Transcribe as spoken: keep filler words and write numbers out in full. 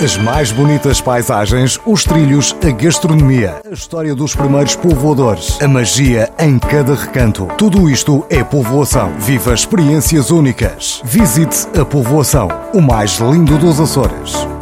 As mais bonitas paisagens, os trilhos, a gastronomia, a história dos primeiros povoadores, a magia em cada recanto. Tudo isto é povoação. Viva experiências únicas. Visite a povoação, o mais lindo dos Açores.